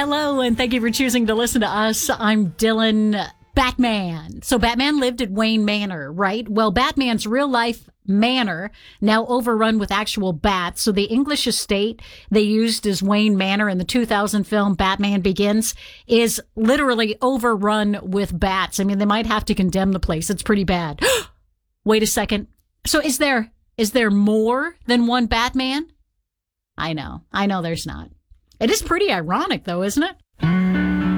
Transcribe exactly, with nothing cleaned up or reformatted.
Hello, and thank you for choosing to listen to us. I'm Dylan. Batman. So Batman lived at Wayne Manor, right? Well, Batman's real life manor now overrun with actual bats. So the English estate they used as Wayne Manor in the two thousand film Batman Begins is literally overrun with bats. I mean, they might have to condemn the place. It's pretty bad. Wait a second. So is there, is there more than one Batman? I know. I know there's not. It is pretty ironic though, isn't it?